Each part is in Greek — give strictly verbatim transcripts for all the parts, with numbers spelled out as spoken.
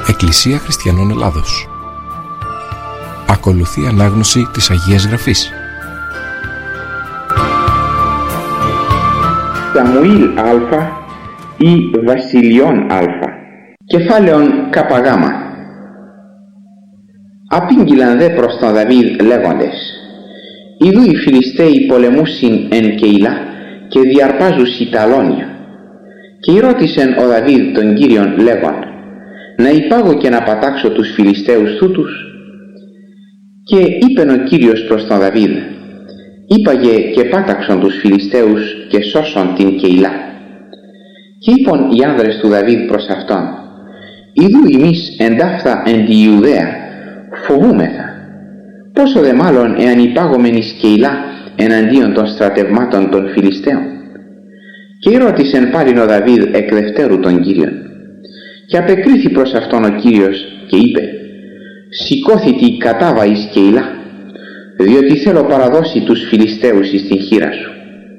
Εκκλησία Χριστιανών Ελλάδος. Ακολουθεί ανάγνωση της Αγίας Γραφής. Σαμουήλ Α ή Βασιλειών Α. Κεφάλαιον Καπαγάμα. Απήγγειλαν δε προς τον Δαβίδ λέγοντες: Ιδού οι Φιλιστέοι πολεμούσιν εν Κεϊλά και διαρπάζουσι τα αλόνια. Και ρώτησεν ο Δαβίδ τον Κύριον λέγον: Να υπάγω και να πατάξω τους Φιλιστέους τούτους? Και είπεν ο Κύριος προς τον Δαβίδ: Είπαγε και πάταξον τους Φιλιστέους και σώσον την Κεϊλά. Και είπαν οι άνδρες του Δαβίδ προς αυτόν: Ιδού ημείς εντάφθα εν τη Ιουδαία φοβούμεθα, πόσο δε μάλλον εάν υπάγομεν εις Κεϊλά εναντίον των στρατευμάτων των Φιλιστέων. Και ρώτησεν πάλιν ο Δαβίδ εκ δευτέρου τον Κύριον. Και απεκρίθη προς αυτόν ο Κύριος και είπε: Σηκώθητη κατάβα εις Κεϊλά, διότι θέλω παραδώσει τους Φιλιστέους εις την χείρα σου.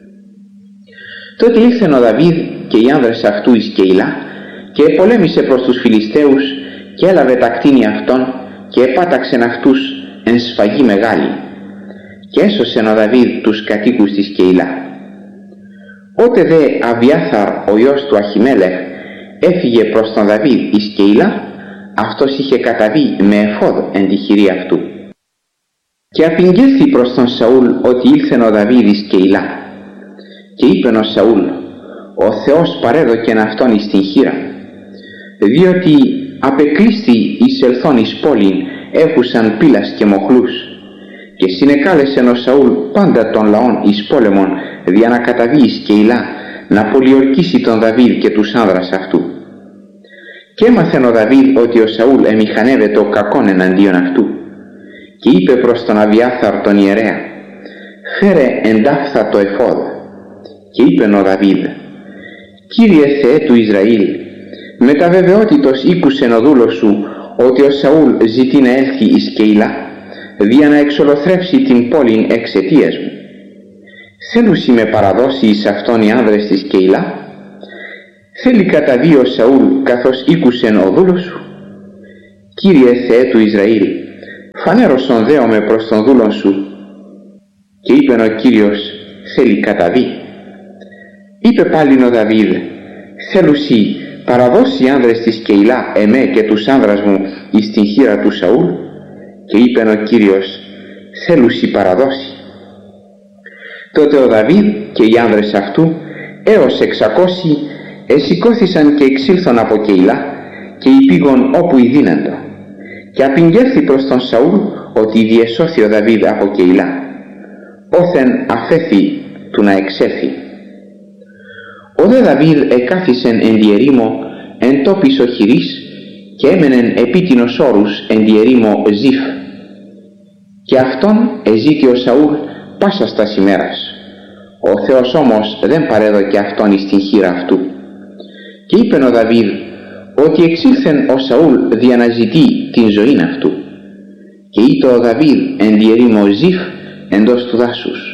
Τότε ήλθεν ο Δαβίδ και οι άνδρες αυτού εις Κεϊλά και επολέμησε προς τους Φιλιστέους και έλαβε τα κτίνη αυτών και επάταξεν αυτούς εν σφαγή μεγάλη και έσωσεν ο Δαβίδ τους κατοίκους της Κεϊλά. Ότε δε Αβιάθαρ ο ιός του Αχιμέλεχ έφυγε προς τον Δαβίδ εις Κεϊλά, αυτός είχε καταβεί με εφόδ εν τη χειρή αυτού. Και απηγγέλθη προς τον Σαούλ ότι ήλθεν ο Δαβίδ εις Κεϊλά. Και είπεν ο Σαούλ: Ο Θεός παρέδοκεν αυτόν εις την χείρα, διότι απεκλείστη εις ελθόν εις πόλην έχουσαν πύλας και μοχλούς. Και συνεκάλεσεν ο Σαούλ πάντα των λαών εις πόλεμον δια να καταβεί εις Κεϊλά να πολιορκήσει τον Δαβίδ και τους άνδρας αυτού. Και έμαθεν ο Δαβίδ ότι ο Σαούλ εμηχανεύεται ο κακόν εναντίον αυτού. Και είπε προς τον Αβιάθαρ τον ιερέα: Φέρε εντάφθα το εφόδ. Και είπεν ο Δαβίδ: Κύριε Θεέ του Ισραήλ, με τα βεβαιότητος ήκουσεν ο δούλος σου ότι ο Σαούλ ζητεί να έλθει εις Κεϊλά δια να εξολοθρεύσει την πόλην εξαιτίας μου. Θέλουσι με παραδώσει εις αυτόν οι άνδρες της Κεϊλά? Θέλει καταβεί ο Σαούλ καθώς ήκουσεν ο δούλος σου? Κύριε Θεέ του Ισραήλ, φανέρωσον δέομαι προς τον δούλον σου. Και είπεν ο Κύριος: Θέλει καταβεί. Είπε πάλιν ο Δαβίδ: Θέλουσι παραδώσει οι άνδρες της Κεϊλά εμέ και τους άνδρας μου εις την χείρα του Σαούλ? Και είπεν ο Κύριος: Θέλουσι παραδώσει. Τότε ο Δαβίδ και οι άνδρες αυτού έως εξακόσιοι εσηκώθησαν και εξήλθον από Κεϊλά και υπήγον όπου ειδύναντο. Και απηγγέλθη προς τον Σαούλ ότι διεσώθη ο Δαβίδ από Κεϊλά, όθεν αφέθη του να εξέλθει. Ο δε Δαβίδ εκάθισεν εν τη ερήμο εν τόπις οχυρής και έμενεν επίτινος όρους εν τη ερήμο Ζιφ. Και αυτόν εζήτη ο Σαούλ πάσας τας ημέρας. Ο Θεός όμως δεν παρέδοκε αυτόν εις την χείρα αυτού. Και είπεν ο Δαβίδ ότι εξήλθεν ο Σαούλ δια να ζητεί την ζωήν αυτού. Και ήτο ο Δαβίδ εν τη ερήμο Ζιφ εντός του δάσους.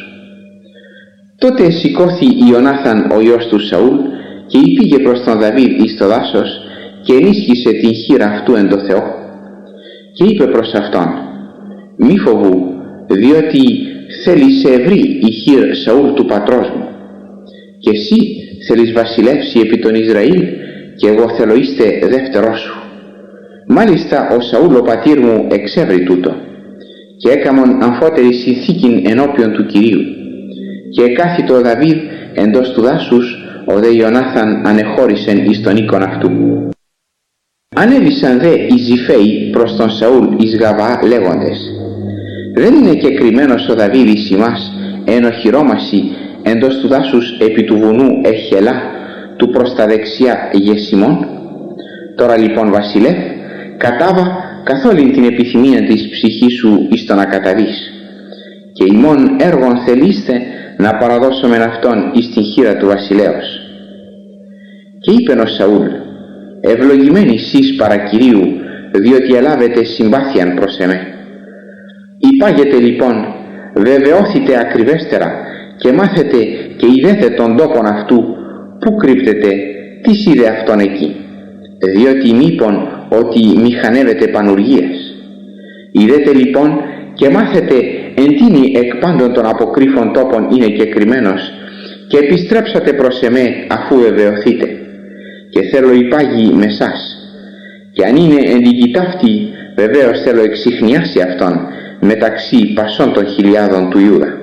Τότε σηκώθη Ιωνάθαν ο ιός του Σαούλ και υπήγε προς τον Δαβίδ εις το δάσος και ενίσχυσε την χείρα αυτού εν το Θεό. Και είπε προς αυτόν: Μη φοβού, διότι θέλει σε ευρύ η χείρ Σαούλ του πατρός μου. Και εσύ θέλεις βασιλεύσει επί τον Ισραήλ και εγώ θέλω είστε δεύτερός σου. Μάλιστα ο Σαούλ ο πατήρ μου εξεύρει τούτο και έκαμον αμφότερη συνθήκην ενώπιον του Κυρίου. Και εκάθητο ο Δαβίδ εντός του δάσους, ο δε Ιωνάθαν ανεχώρησεν εις τον οίκον αυτού. Ανέβησαν δε οι Ζιφαίοι προς τον Σαούλ εις Γαβαά λέγοντες: Δεν είναι και κρυμμένος ο Δαβίδ εις ημάς εν οχυρώμαση εντός του δάσους επί του βουνού Εχελά του προς τα δεξιά Γεσιμών? Τώρα λοιπόν βασιλεύ, κατάβα καθ' όλην την επιθυμία της ψυχής σου εις το να καταβείς. Και ημών έργων θελείστε να παραδώσομεν αυτόν εις την χείρα του βασιλέως. Και είπεν ο Σαούλ: Ευλογημένοι σεις παρακυρίου, διότι ελάβετε συμπάθειαν προς εμέ. Υπάγετε λοιπόν, βεβαιώθητε ακριβέστερα και μάθετε και είδετε τον τόπον αυτού, πού κρύπτεται, τι είδε αυτόν εκεί. Διότι μήπων ότι μηχανεύετε πανουργίες. Ιδέτε λοιπόν και μάθετε εν τίνη εκ πάντων των αποκρύφων τόπων είναι κεκριμένος, και επιστρέψατε προς εμέ αφού ευαιωθείτε, και θέλω υπάγει με σας, και αν είναι εν την κοιτάφτη, βεβαίως θέλω εξιχνιάσει αυτόν μεταξύ πασών των χιλιάδων του Ιούδα.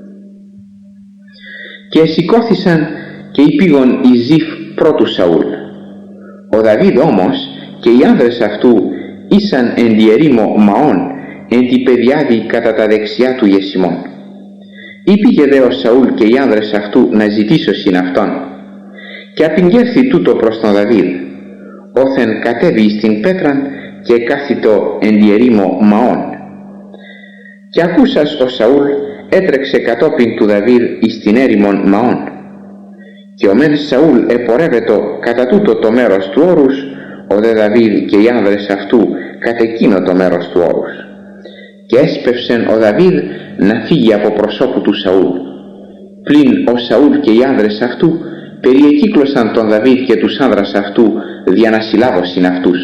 Και σηκώθησαν και υπήγον εις Ζιφ πρώτου Σαούλ. Ο Δαβίδ όμως και οι άνδρες αυτού ήσαν εν τη ερήμο Μαών, εν τη πεδιάδη κατά τα δεξιά του Γεσιμών. Υπήγε δε ο Σαούλ και οι άνδρες αυτού να ζητήσωσιν αυτόν, και απηγγέλθη τούτο προς τον Δαβίδ, όθεν κατέβη στην πέτραν και κάθιτο εν τη ερήμο Μαών. Και ακούσας ο Σαούλ έτρεξε κατόπιν του Δαβίδ εις την έρημον Μαών. Και ο μεν Σαούλ επορεύετο κατά τούτο το μέρος του όρους, ο δε Δαβίδ και οι άνδρες αυτού κατ' εκείνο το μέρος του όρους. Και έσπευσεν ο Δαβίδ να φύγει από προσώπου του Σαούλ. Πλην ο Σαούλ και οι άνδρες αυτού περιεκύκλωσαν τον Δαβίδ και τους άνδρας αυτού δια να συλλάβωσιν αυτούς.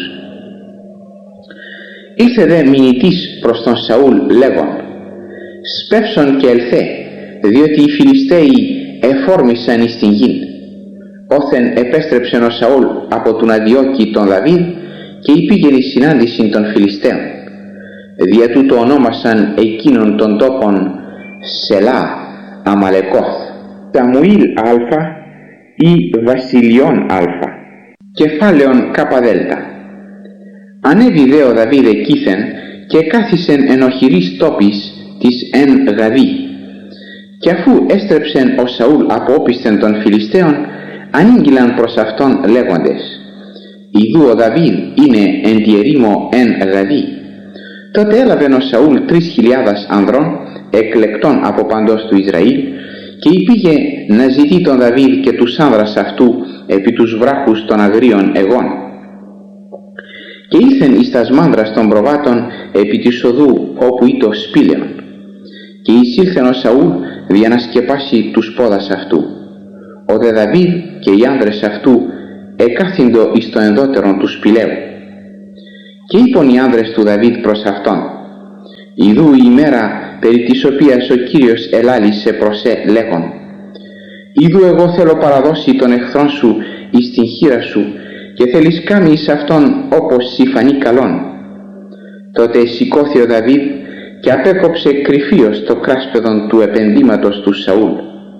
Ήλθε δε μηνυτής προς τον Σαούλ λέγον, «Σπεύσον και ελθέ, διότι οι Φιλιστέοι εφόρμησαν εις την γην». Όθεν επέστρεψεν ο Σαούλ από του να διώκει τον Δαβίδ και υπήγεν εις συνάντηση των Φιλιστέων. Δια τούτο ονόμασαν εκείνον των τόπων Σελά Αμαλεκόθ, Σαμουήλ Α ή Βασιλιών Α. Κεφάλαιον Καπαδέλτα. Ανέβη δε ο Δαβίδ εκείθεν και κάθισεν εν οχυρής τόπης της εν Γαδί. Και αφού έστρεψεν ο Σαούλ από όπισθεν των Φιλιστέων, ανήγγυλαν προς αυτόν λέγοντες, «Ιδού ο Δαβίδ είναι εν τη ερήμο εν Γαδί». Τότε έλαβεν ο Σαούλ τρεις χιλιάδας ανδρών εκλεκτών από παντός του Ισραήλ και υπήγε να ζητεί τον Δαβίδ και τους άνδρας αυτού επί τους βράχους των αγρίων εγών. Και ήλθεν εις τας μάνδρας των προβάτων επί της οδού όπου ήτο σπήλαιον. Και εισήλθεν ο Σαούλ για να σκεπάσει τους πόδας αυτού. Ο δε Δαβίδ και οι άνδρες αυτού εκάθυντο εις το ενδότερον του σπηλαίου. Και είπον οι άνδρες του Δαβίδ προς αυτόν, «Ιδού η ημέρα περί της οποίας ο Κύριος ελάλησε προς σε λέγον, «Ιδού εγώ θέλω παραδώσει τον εχθρόν σου εις την χείρα σου και θέλεις κάμει εις αυτόν όπως σοι φανεί καλόν». Τότε σηκώθη ο Δαβίδ και απέκοψε κρυφίως το κράσπεδον του επενδύματος του Σαούλ.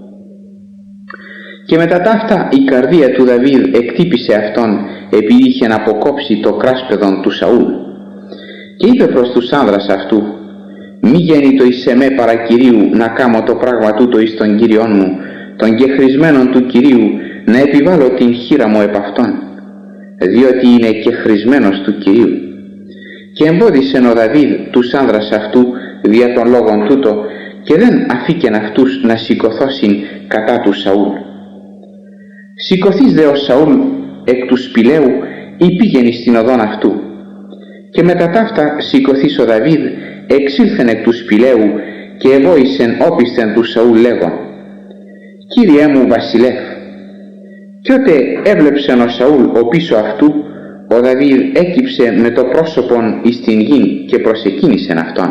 Και μετά ταύτα η καρδία του Δαβίδ εκτύπησε αυτόν επειδή είχε να αποκόψει το κράσπεδον του Σαούλ. Και είπε προς τους άνδρας αυτού, «Μη γέννητο εις εμέ παρά Κυρίου να κάμω το πράγμα τούτο εις τον Κύριον μου, τον κεχρισμένον του Κυρίου, να επιβάλλω την χείρα μου επ' αυτόν, διότι είναι κεχρισμένος του Κυρίου». Και εμπόδισεν ο Δαβίδ τους άνδρας αυτού δια των λόγων τούτο και δεν αφήκεν αυτούς να σηκωθώσιν κατά του Σαούλ. Σηκωθείς δε ο Σαούλ εκ του σπηλαίου ή πήγαινε στην οδόν αυτού. Και μετά ταύτα σηκωθείς ο Δαβίδ εξήλθεν εκ του σπηλαίου και εβόησεν όπισθεν του Σαούλ λέγον, «Κύριέ μου βασιλεύ». Κι ότε έβλεψεν ο Σαούλ ο πίσω αυτού, ο Δαβίδ έκυψε με το πρόσωπον εις την γην και προσεκίνησεν αυτόν.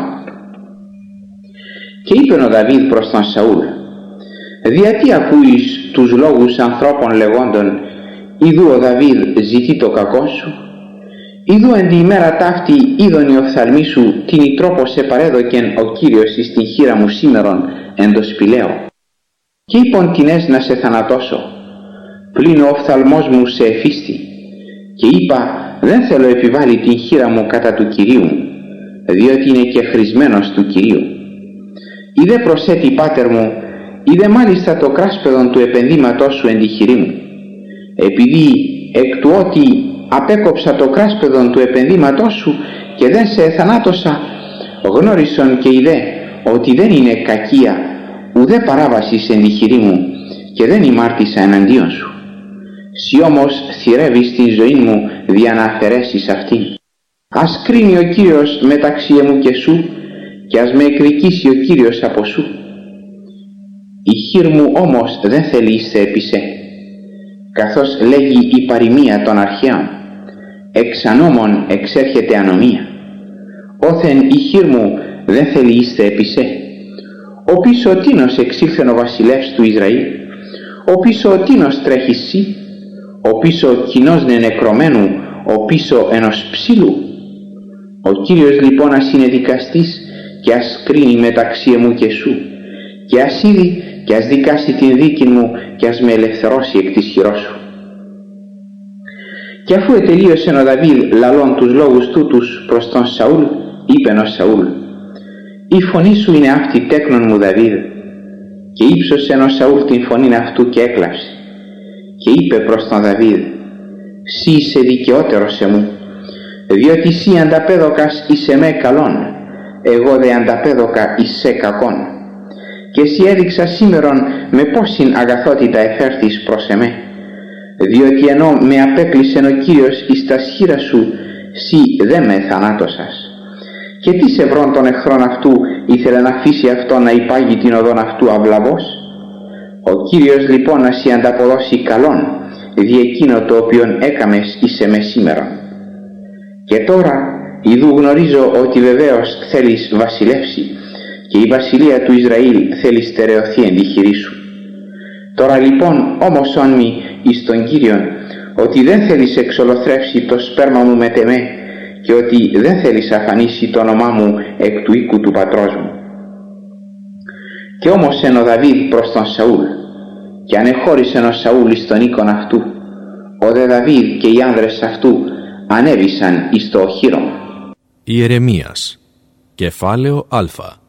Και είπεν ο Δαβίδ προς τον Σαούλ, «Διατί ακούεις τους λόγους ανθρώπων λεγόντων, ιδού ο Δαβίδ ζητεί το κακό σου? Ιδού εν τη ημέρα ταύτη είδον η οφθαλμή σου την η τρόπο σε παρέδοκεν ο Κύριος εις την χείρα μου σήμερον εν το σπηλαίο. Και είπον τινές να σε θανατώσω, πλην ο οφθαλμός μου σε εφίστη. Και είπα, δεν θέλω επιβάλλει την χείρα μου κατά του Κυρίου, διότι είναι κεφρισμένος του Κυρίου. Είδε προσέτει πάτερ μου, είδε μάλιστα το κράσπεδον του επενδύματός σου εν τη χειρή μου. Επειδή εκ του ότι απέκοψα το κράσπεδον του επενδύματός σου και δεν σε εθανάτωσα, γνώρισον και είδε ότι δεν είναι κακία ουδέ παράβασης εν τη χειρή μου και δεν ημάρτησα εναντίον σου. Συ όμως θυρεύεις την ζωή μου δια να αφαιρέσεις αυτήν. Ας κρίνει ο Κύριος μεταξύ εμού και σου και ας με εκδικήσει ο Κύριος από σου. Η χείρ μου όμως δεν θέλει εις επί σε, καθώς λέγει η παροιμία των αρχαίων, εξ ανώμων εξέρχεται ανομία. Όθεν η χείρ μου δεν θέλει είστε επισέ. Ο πίσω τίνος εξήλθεν ο βασιλεύς του Ισραήλ, ο πίσω τίνος τρέχει σύ, ο πίσω κοινός νεκρωμένου, ο πίσω ενός ψήλου. Ο Κύριος λοιπόν ας είναι δικαστής και ας κρίνει μεταξύ εμού και σου, και ας είδει και ας δικάσει την δίκη μου και ας με ελευθερώσει εκ της χειρός σου. Και αφού ετελείωσε ο Δαβίδ λαλών τους λόγους τούτους προς τον Σαούλ, είπεν ο Σαούλ: «Η φωνή σου είναι αυτή τέκνον μου Δαβίδ». Και ύψωσε ο Σαούλ την φωνήν αυτού και έκλαψε. Και είπε προς τον Δαβίδ: «Σύ είσαι δικαιότερος εμού, διότι σύ ανταπέδωκας εις εμέ καλόν, εγώ δε ανταπέδωκα εις σε κακόν. Και σύ έδειξα σήμερον με πόσην αγαθότητα εφέρθης προς εμέ, διότι ενώ με απέκλεισεν ο Κύριος εις τα σχήρα σου, σύ δε με θανάτωσας. Και τι σε βρών των εχθρών αυτού ήθελε να αφήσει αυτό να υπάγει την οδόν αυτού αυλαβός. Ο Κύριος λοιπόν να σοι ανταποδώσει καλόν, δι' εκείνο το οποίον έκαμες εις εμέ σήμερον. Και τώρα ιδού γνωρίζω ότι βεβαίως θέλεις βασιλεύσει, και η βασιλεία του Ισραήλ θέλει στερεωθεί εν τη χειρή σου. Τώρα λοιπόν όμωσον μη εις τον Κύριον, ότι δεν θέλεις εξολοθρεύσει το σπέρμα μου μετ' εμέ, και ότι δεν θέλεις αφανίσει το όνομά μου εκ του οίκου του πατρός μου». Και όμως εν ο Δαβίδ προς τον Σαούλ, και ανεχώρησεν ο Σαούλ εις τον οίκον αυτού, ο δε Δαβίδ και οι άνδρες αυτού ανέβησαν εις το οχύρωμα. Ιερεμίας, κεφάλαιο Α.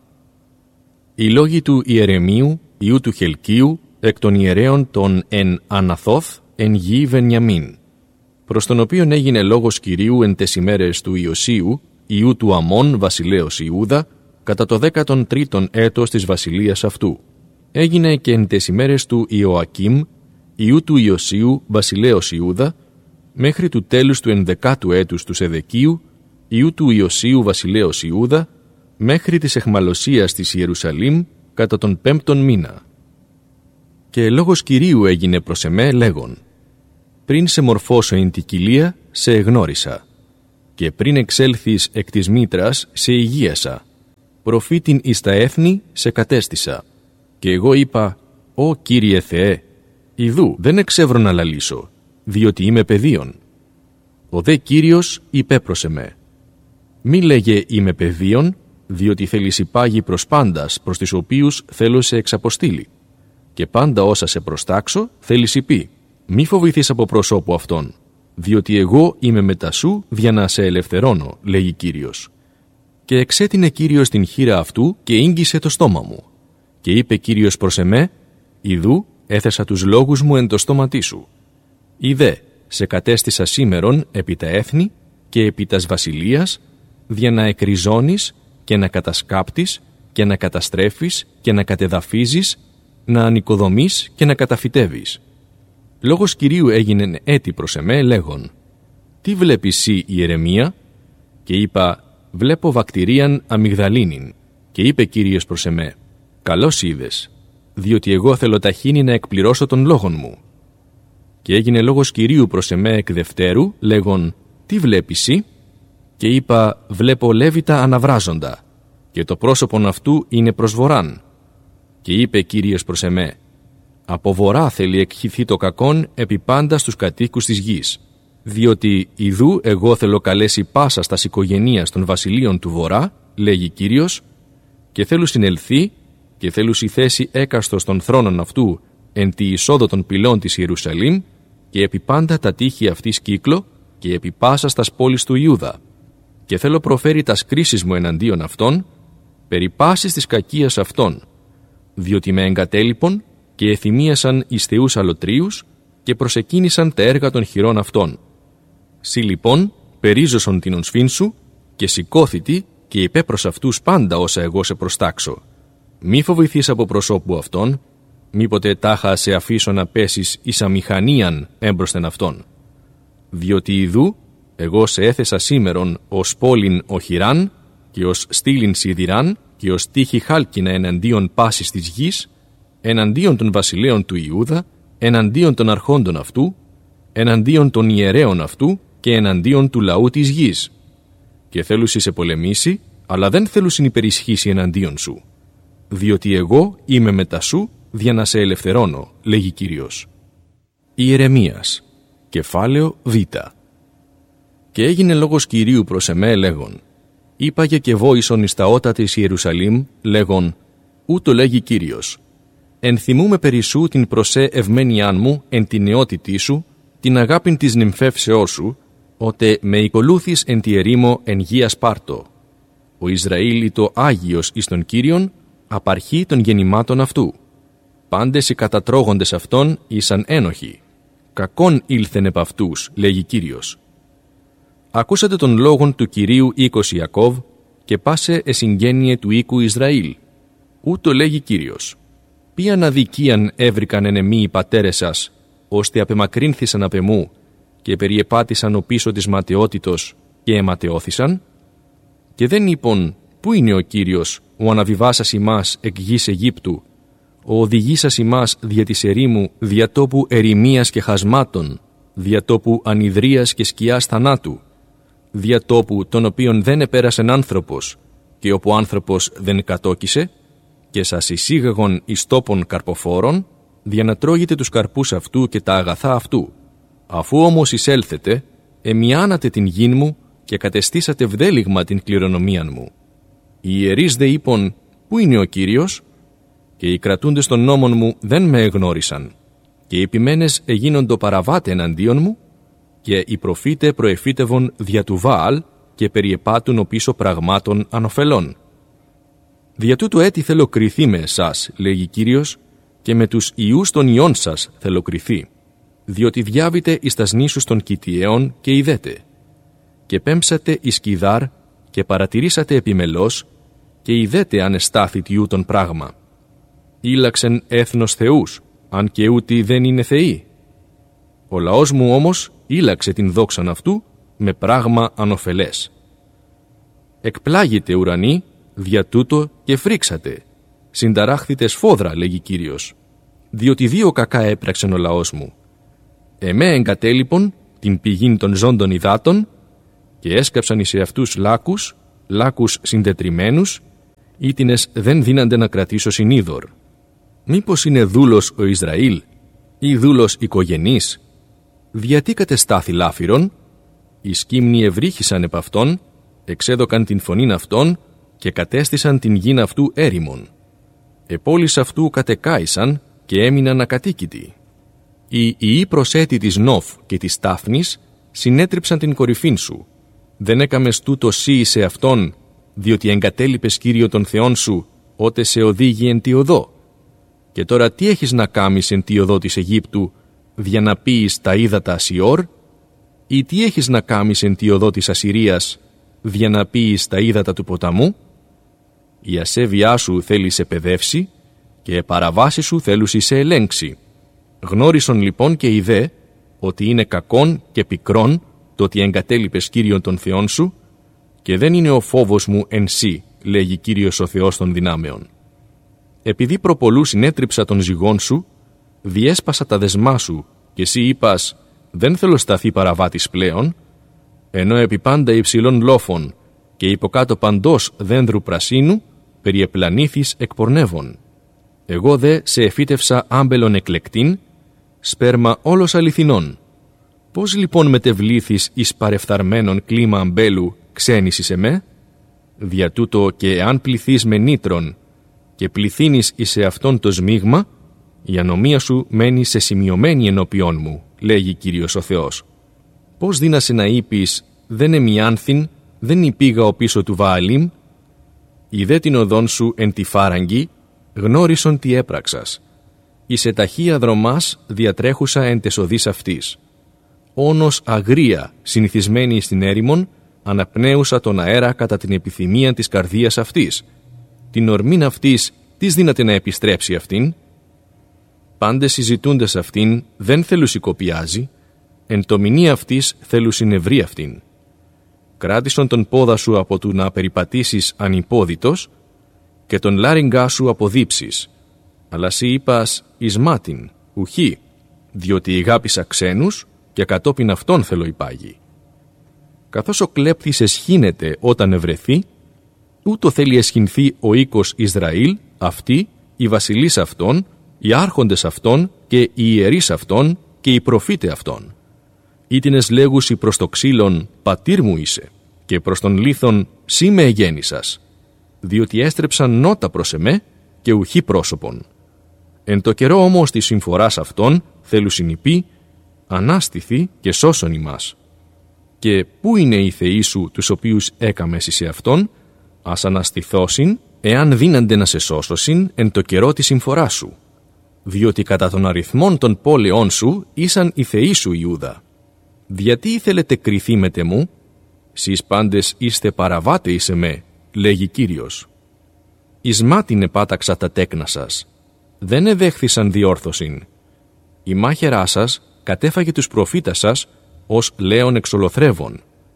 Οι λόγοι του Ιερεμίου, ιού του Χελκίου, εκ των ιερέων των εν Αναθώθ, εν γη Βενιαμίν, προς τον οποίον έγινε λόγος Κυρίου εν τες ημέρες του Ιωσίου, ιού του Αμών, βασιλέως Ιούδα, κατά το δέκατον τρίτον έτος της βασιλείας αυτού. Έγινε και εν τες ημέρες του Ιωακίμ, ιού του Ιωσίου, βασιλέως Ιούδα, μέχρι του τέλους του ενδεκάτου έτους του Σεδεκίου, ιού του Ιωσίου, βασιλέως Ιούδα, μέχρι της εχμαλωσίας της Ιερουσαλήμ, κατά τον πέμπτον μήνα. Και λόγος Κυρίου έγινε προς εμέ λέγον: «Πριν σε μορφώσω εν τη κοιλία, σε εγνώρισα, και πριν εξέλθεις εκ της μήτρας, σε υγείασα. Προφήτην εις τα έθνη, σε κατέστησα. Και εγώ είπα: Ω Κύριε Θεέ, ιδού δεν εξεύρω να λαλήσω, διότι είμαι παιδίον». Ο δε Κύριος είπε προς εμέ: «Μη λέγε είμαι παιδίον, διότι θέλεις υπάγει προς πάντας προς τις οποίους θέλω σε εξαποστήλει. Και πάντα όσα σε προστάξω θέλεις υπή. Μη φοβηθείς από προσώπου αυτών, διότι εγώ είμαι μετά σου για να σε ελευθερώνω, λέγει Κύριος». Και εξέτεινε Κύριος την χείρα αυτού και ήγγισε το στόμα μου. Και είπε Κύριος προς εμέ: «Ιδού έθεσα τους λόγους μου εν το στόματί σου. Ιδέ, σε κατέστησα σήμερον επί τα έθνη και επί τας βασιλείας, δια να εκριζώνεις και να κατασκάπτεις και να καταστρέφεις και να κατεδαφίζεις, να ανοικοδομείς και να καταφυτεύεις». Λόγος Κυρίου έγινε έτη προς εμέ λέγον: «Τι βλέπεις σύ, Ιερεμία?» Και είπα: «Βλέπω βακτηρίαν αμυγδαλίνην». Και είπε Κύριος προς εμέ: «Καλώς είδες, διότι εγώ θέλω ταχύνη να εκπληρώσω τον λόγον μου». Και έγινε λόγος Κυρίου προς εμέ εκ δευτέρου λέγον: «Τι βλέπεις σύ?» Και είπα: «Βλέπω λέβητα αναβράζοντα, και το πρόσωπον αυτού είναι προς βορράν». Και είπε Κύριος προς εμέ: «Από βορρά θέλει εκχυθεί το κακόν επί πάντα στους κατοίκους της γης, διότι ιδού εγώ θέλω καλέσει πάσα στας οικογενείας των βασιλείων του βορρά, λέγει Κύριος, και θέλουν συνελθεί και θέλουν η θέση έκαστος των θρόνων αυτού εν τη εισόδο των πυλών της Ιερουσαλήμ και επί πάντα τα τείχη αυτής κύκλο και επί πάσα στας πόλεις του Ιούδα. Και θέλω προφέρει τας κρίσεις μου εναντίον αυτών, περί πάσης της κακίας αυτών, διότι με εγκατέλειπον και εθυμίασαν εις θεούς αλωτρίους και προσεκίνησαν τα έργα των χειρών αυτών. Συ λοιπόν περίζωσον την οσφήν σου και σηκώθητη και είπε προς αυτούς πάντα όσα εγώ σε προστάξω. Μη φοβηθείς από προσώπου αυτών, μήποτε τάχα σε αφήσω να πέσεις εις αμηχανίαν έμπροσθεν αυτών. Διότι ιδού εγώ σε έθεσα σήμερον ως πόλην οχυράν και ως στήλην σιδηράν και ως τείχη χάλκινα εναντίον πάσης της γης, εναντίον των βασιλέων του Ιούδα, εναντίον των αρχόντων αυτού, εναντίον των ιερέων αυτού και εναντίον του λαού της γης. Και θέλουσι σε πολεμήσει, αλλά δεν θέλουσιν υπερισχύσει εναντίον σου. Διότι εγώ είμαι μετά σου, δια να σε ελευθερώνω, λέγει Κύριος. Ιερεμίας, κεφάλαιο Β. Και έγινε λόγος Κυρίου προς εμέ λέγον, είπαγε και βόησον εις τα ότα της Ιερουσαλήμ, λέγον, ούτω λέγει Κύριος, ενθυμούμε περί σου την προσέ ευμένιάν μου εν την νεότητή σου, την αγάπην της νυμφεύσεώς σου, ότε με οικολούθης εν τη ερήμο εν γη Ασπάρτο. Ο Ισραήλ ήτο Άγιος εις τον Κύριον, απαρχή των γεννημάτων αυτού. Πάντες οι κατατρώγοντες αυτών ήσαν ένοχοι. Κακόν ήλθεν επ' αυτούς, λέγει Κύριος. Ακούσατε τον λόγον του Κυρίου οίκος Ιακώβ και πάσε εσυγγένειε του οίκου Ισραήλ. Ούτω λέγει Κύριος. Ποιαν αδικίαν έβρικαν εν εμεί οι πατέρες σας, ώστε απεμακρύνθησαν απ' εμού και περιεπάτησαν ο πίσω της ματαιότητος και εματαιώθησαν. Και δεν είπον, πού είναι ο Κύριος, ο αναβιβάσας ημάς εκ γης Αιγύπτου, ο οδηγήσας ημάς δια της ερήμου, δια τόπου ερημίας και χασμάτων, δια τόπου ανιδρίας και σκιάς θανάτου, δια τόπου τον οποίον δεν επέρασεν άνθρωπος και όπου άνθρωπος δεν κατόκισε, και σας εισήγαγον εις τόπων καρποφόρων, δια να τρώγετε τους καρπούς αυτού και τα αγαθά αυτού. Αφού όμως εισέλθετε, εμιάνατε την γην μου και κατεστήσατε βδέλιγμα την κληρονομίαν μου. Οι ιερείς δε είπον, πού είναι ο Κύριος? Και οι κρατούντες των νόμων μου δεν με εγνώρισαν. Και οι επιμένες εγίνοντο παραβάτε εναντίον μου, και οι προφήτε προεφήτευον δια του Βαάλ και περιεπάτουν ο πίσω πραγμάτων ανοφελών. Δια τούτο έτη θέλω κριθεί με εσάς, λέγει Κύριος, και με τους ιούς των ιών σας θέλω κριθεί, διότι διάβητε εις τας νήσους των Κιτιαίων και ειδέτε. Και πέμψατε εις Κιδάρ και παρατηρήσατε επιμελώς και ειδέτε αν εστάθη τιούτον πράγμα. Ήλαξεν έθνος θεούς, αν και ούτι δεν είναι θεοί. Ο λαός μου όμως ήλαξε την δόξαν αυτού με πράγμα ανοφελές. Εκπλάγετε ουρανοί, δια τούτο και φρίξατε. Συνταράχθητε σφόδρα, λέγει Κύριος, διότι δύο κακά έπραξεν ο λαός μου. Εμέ εγκατέλειπον την πηγήν των ζώντων υδάτων και έσκαψαν εις εαυτούς λάκους, λάκους συντετριμένους, ήτινες δεν δύνανται να κρατήσω συνείδωρ. Μήπως είναι δούλος ο Ισραήλ ή δούλος οικογενής? Διατί κατεστάθη λάφυρον? Οι σκύμνοι ευρύχησαν επ' αυτόν, εξέδωκαν την φωνήν αυτών και κατέστησαν την γην αυτού έρημον. Επόλεις αυτού κατεκάησαν και έμειναν ακατοίκητοι. Οι ιοί προσέτη της Νόφ και της Τάφνης συνέτριψαν την κορυφήν σου. Δεν έκαμες τούτο σύ σε αυτόν, διότι εγκατέλειπες Κύριο των Θεών σου, ότε σε οδήγει εν τη οδό. Και τώρα τι έχεις να κάμεις εν τη οδό της Αιγύπτου, δια να πείεις τα ύδατα Σιόρ, ή τι έχεις να κάμεις εν τη οδό της Ασσυρίας, δια να πείεις τα ύδατα του ποταμού? Η ασέβειά σου θέλει σε παιδεύσει και η παραβάση σου θέλουσι σε ελέγξει. Γνώρισον λοιπόν και ειδέ ότι είναι κακόν και πικρόν το ότι εγκατέλειπες Κύριον των Θεών σου και δεν είναι ο φόβος μου εν σύ, λέγει Κύριος ο Θεός των δυνάμεων. Επειδή προπολού συνέτριψα τον ζυγόν σου, διέσπασα τα δεσμά σου και εσύ είπας δεν θέλω σταθεί παραβάτης πλέον, ενώ επί πάντα υψηλών λόφων και υποκάτω παντός δένδρου πρασίνου περιεπλανήθης εκπορνεύων. Εγώ δε σε εφύτευσα άμπελον εκλεκτήν, σπέρμα όλος αληθινών. Πώς λοιπόν μετεβλήθης εις παρεφθαρμένον κλίμα αμπέλου ξένησης εμέ? Δια τούτο και εάν πληθείς με νήτρον και πληθύνεις εις σε αυτόν το σμίγμα, η ανομία σου μένει σε σημειωμένη ενώπιόν μου, λέγει Κύριος ο Θεός. Πώς δύνασε να είπεις δεν εμιάνθην, δεν υπήγα ο πίσω του Βααλίμ? Ιδέ την οδόν σου εν τη φάραγγι, γνώρισον τι έπραξας. Είσαι ταχεία δρομάς διατρέχουσα εν τες οδείς αυτής. Όνος αγρία συνηθισμένη στην έρημον, αναπνέουσα τον αέρα κατά την επιθυμία της καρδίας αυτής. Την ορμήν αυτής τις δύναται να επιστρέψει αυτήν? Πάντες συζητούντες αυτήν δεν θελουσικοπιάζει, εν το μηνύ αυτής θελουσινευρεί αυτήν. Κράτησον τον πόδα σου από του να περιπατήσεις ανυπόδητος και τον λάριγκά σου αποδείψεις. Αλλά σύ είπας εις μάτιν, ουχή, διότι ηγάπησα ξένους και κατόπιν αυτόν θέλω υπάγει. καθώς ο κλέπτης εσχύνεται όταν ευρεθεί, ούτω θέλει εσχυνθεί ο οίκος Ισραήλ, αυτοί, οι βασιλείς αυτών, οι άρχοντες αυτών και οι ιερείς αυτών και οι προφήτε αυτών. Ήτινες λέγουσι προς το ξύλον, πατήρ μου είσαι, και προς τον λίθον, σύ με εγέννησας, διότι έστρεψαν νότα προς εμέ και ουχή πρόσωπον. Εν το καιρό όμως της συμφοράς αυτών θέλουσιν οι πει, ανάστηθη και σώσον ημάς. Και πού είναι οι θεοί σου τους οποίους έκαμες σε αυτόν, ας αναστηθώσιν, εάν δύνανται να σε σώσωσιν εν το καιρό της συμφοράς σου. Διότι κατά τον αριθμόν των πόλεων σου ήσαν οι θεοί σου Ιούδα. Γιατί ήθελετε κριθεί με τεμού, σεις πάντες είστε παραβάτε εις εμέ, λέγει Κύριος. Εις μάτιν επάταξα τα τέκνα σας, δεν εδέχθησαν διόρθωσιν. Η μάχαιρά σας κατέφαγε τους προφήτας σας ως λέον εξολοθρεύων.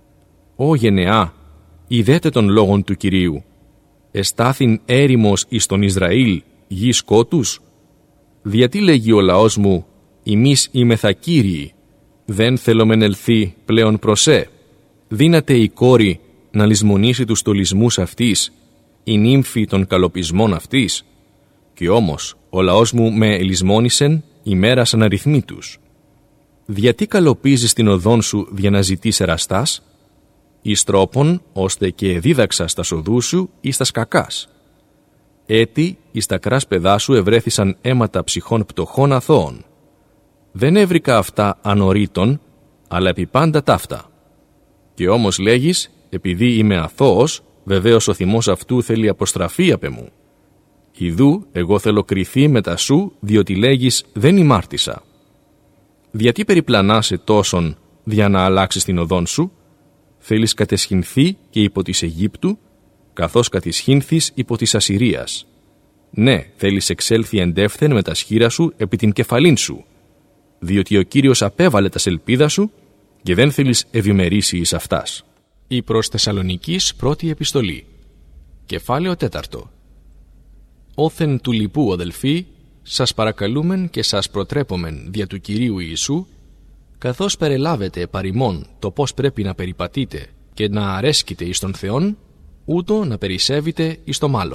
Ω γενεά, ειδέτε των λόγων του Κυρίου, εστάθην έρημος εις τον Ισραήλ γη σκότους. Διατί λέγει ο λαός μου, ημείς είμεθα Κύριοι, δεν θέλομεν ελθεί πλέον προσέ. Δύναται η κόρη να λησμονήσει τους στολισμούς αυτής, η νύμφη των καλοπισμών αυτής. Και όμως ο λαός μου με λησμόνησεν ημέρας αναριθμήτους. Διατί καλοπίζεις την οδόν σου για να ζητείς εραστάς, εις τρόπον ώστε και δίδαξα στα σοδού σου εις τας κακάς. Έτι εις τα κράς παιδά σου ευρέθησαν αίματα ψυχών πτωχών αθώων. Δεν έβρικα αυτά ανορίτων, αλλά επί πάντα ταύτα. Και όμως λέγεις, επειδή είμαι αθώος, βεβαίως ο θυμός αυτού θέλει αποστραφή απ' εμού. Ιδού, εγώ θέλω κριθεί μετά σου, διότι λέγεις δεν ημάρτησα. Γιατί περιπλανάσαι τόσον δια να αλλάξεις την οδόν σου, θέλεις κατεσχυνθεί και υπό της Αιγύπτου, καθώς κατησχύνθης υπό της Ασσυρίας. Ναι, θέλεις εξέλθει εντεύθεν με τα σχήρα σου επί την κεφαλήν σου, διότι ο Κύριος απέβαλε τα σελπίδα σου και δεν θέλεις ευημερήσει εις αυτάς. Η προς Θεσσαλονικής πρώτη επιστολή. Κεφάλαιο τέταρτο. Όθεν του λοιπού αδελφοί, σας παρακαλούμεν και σας προτρέπομεν δια του Κυρίου Ιησού, καθώς περιλάβετε παρημών το πώς πρέπει να περιπατείτε και να αρέσκετε εις τον Θεόν, ούτω να περισσεύετε εις το μάλλον.